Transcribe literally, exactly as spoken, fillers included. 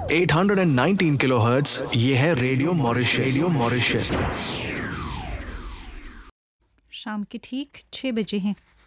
At hundred nineteen kilohertz, ये है radio Mauritius. Radio Mauritius. शाम के ठीक छः बजे हैं।